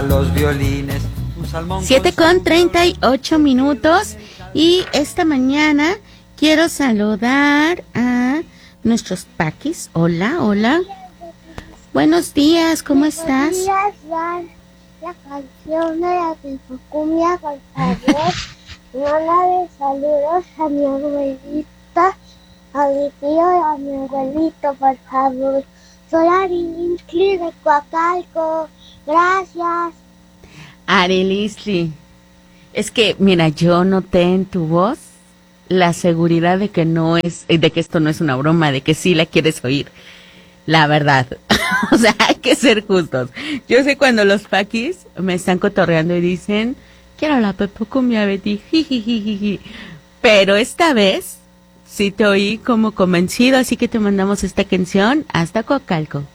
los violines. 7:38 y esta mañana quiero saludar a nuestros paquis. Hola, hola. Buenos días, ¿cómo estás? Buenos días, Juan. La canción de la Tifucumbia, por favor. Mándale saludos a mi abuelita, a mi tío y a mi abuelito, por favor. Soy Arilisli de Coacalco. Gracias. Arilisli, es que, mira, yo noté en tu voz la seguridad de que de que esto no es una broma, de que sí la quieres oír. La verdad. O sea, hay que ser justos. Yo sé cuando los paquis me están cotorreando y dicen, quiero la Pepucumbia, Betty, jijijijiji. Pero esta vez sí te oí como convencido, así que te mandamos esta canción hasta Coacalco.